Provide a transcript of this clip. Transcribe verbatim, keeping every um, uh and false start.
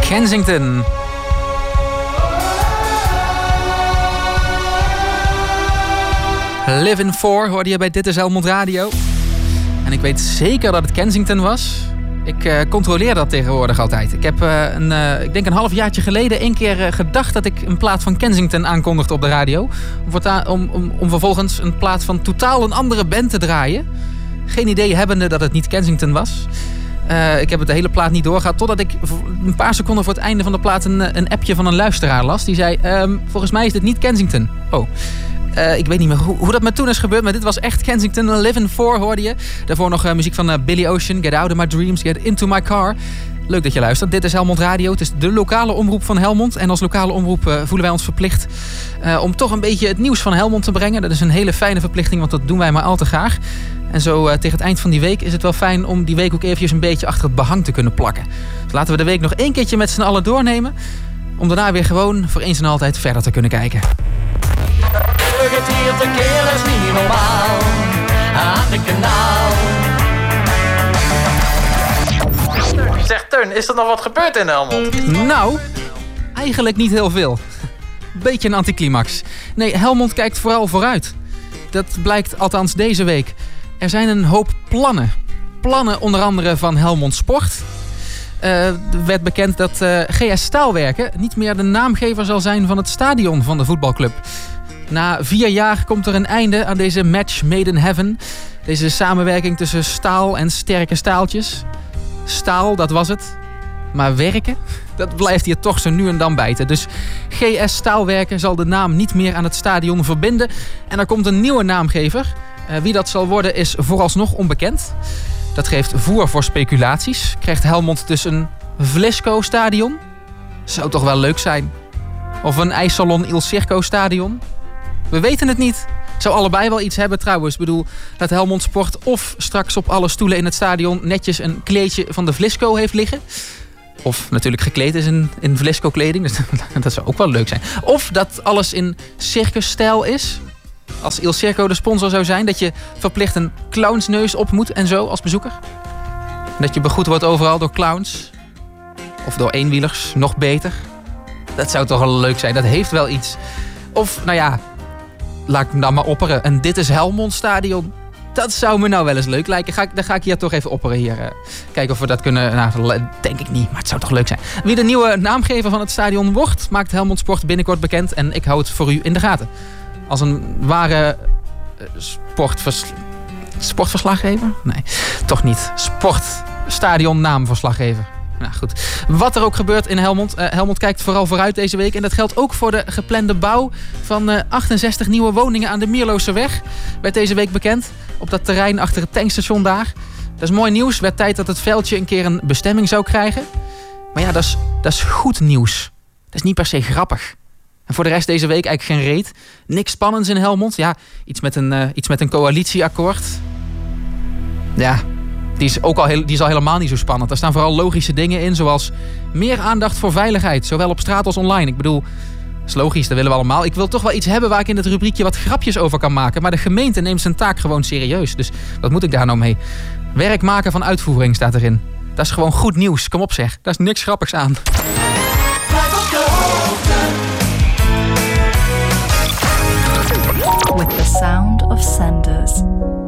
Kensington. Live in Four hoorde je bij Dit is Helmond Radio. En ik weet zeker dat het Kensington was. Ik uh, controleer dat tegenwoordig altijd. Ik heb uh, een, uh, ik denk een half jaartje geleden één keer uh, gedacht dat ik een plaat van Kensington aankondigde op de radio. Om, voorta- om, om, om vervolgens een plaat van totaal een andere band te draaien. Geen idee hebbende dat het niet Kensington was. Uh, ik heb het de hele plaat niet doorgehad. Totdat ik een paar seconden voor het einde van de plaat een, een appje van een luisteraar las. Die zei, um, volgens mij is dit niet Kensington. Oh. Uh, ik weet niet meer hoe, hoe dat met toen is gebeurd, maar dit was echt Kensington. Live in Four hoorde je. Daarvoor nog uh, muziek van uh, Billy Ocean. Get Out of My Dreams, Get Into My Car. Leuk dat je luistert. Dit is Helmond Radio. Het is de lokale omroep van Helmond. En als lokale omroep uh, voelen wij ons verplicht uh, om toch een beetje het nieuws van Helmond te brengen. Dat is een hele fijne verplichting, want dat doen wij maar al te graag. En zo uh, tegen het eind van die week is het wel fijn om die week ook eventjes een beetje achter het behang te kunnen plakken. Dus laten we de week nog één keertje met z'n allen doornemen. Om daarna weer gewoon voor eens en altijd verder te kunnen kijken. Het hier verkeer is niet normaal aan de kanaal. Zeg Teun, is er nog wat gebeurd in Helmond? Nou, eigenlijk niet heel veel. Beetje een anticlimax. Nee, Helmond kijkt vooral vooruit. Dat blijkt althans deze week. Er zijn een hoop plannen. Plannen onder andere van Helmond Sport. Uh, er werd bekend dat uh, G S Staalwerken niet meer de naamgever zal zijn van het stadion van de voetbalclub. Na vier jaar komt er een einde aan deze match made in heaven. Deze samenwerking tussen staal en sterke staaltjes. Staal, dat was het. Maar werken, dat blijft hier toch zo nu en dan bijten. Dus G S Staalwerken zal de naam niet meer aan het stadion verbinden. En er komt een nieuwe naamgever. Uh, wie dat zal worden is vooralsnog onbekend. Dat geeft voer voor speculaties. Krijgt Helmond dus een Vlisco-stadion? Zou toch wel leuk zijn. Of een IJssalon Il Circo-stadion? We weten het niet. Het zou allebei wel iets hebben trouwens. Ik bedoel, dat Helmond Sport of straks op alle stoelen in het stadion netjes een kleedje van de Vlisco heeft liggen. Of natuurlijk gekleed is in, in Vlisco-kleding. Dus dat zou ook wel leuk zijn. Of dat alles in circusstijl is. Als Il Circo de sponsor zou zijn. Dat je verplicht een clownsneus op moet en zo als bezoeker. Dat je begroet wordt overal door clowns. Of door eenwielers. Nog beter. Dat zou toch wel leuk zijn. Dat heeft wel iets. Of, nou ja, laat ik hem dan maar opperen. Een Dit is Helmond stadion. Dat zou me nou wel eens leuk lijken. Ga ik, dan ga ik hier toch even opperen hier. Uh, kijken of we dat kunnen. Nou, denk ik niet, maar het zou toch leuk zijn. Wie de nieuwe naamgever van het stadion wordt, maakt Helmond Sport binnenkort bekend. En ik hou het voor u in de gaten. Als een ware uh, sportvers, sportverslaggever? Nee, toch niet. Sportstadion naamverslaggever. Nou goed, wat er ook gebeurt in Helmond. Uh, Helmond kijkt vooral vooruit deze week. En dat geldt ook voor de geplande bouw van uh, achtenzestig nieuwe woningen aan de Mierlooseweg. Werd deze week bekend. Op dat terrein achter het tankstation daar. Dat is mooi nieuws. Werd tijd dat het veldje een keer een bestemming zou krijgen. Maar ja, dat is, dat is goed nieuws. Dat is niet per se grappig. En voor de rest deze week eigenlijk geen reet. Niks spannends in Helmond. Ja, iets met een, uh, iets met een coalitieakkoord. Ja... Die is, ook al heel, die is al helemaal niet zo spannend. Er staan vooral logische dingen in, zoals meer aandacht voor veiligheid. Zowel op straat als online. Ik bedoel, dat is logisch, dat willen we allemaal. Ik wil toch wel iets hebben waar ik in het rubriekje wat grapjes over kan maken. Maar de gemeente neemt zijn taak gewoon serieus. Dus wat moet ik daar nou mee? Werk maken van uitvoering staat erin. Dat is gewoon goed nieuws. Kom op zeg, daar is niks grappigs aan. With the sound of Sanders.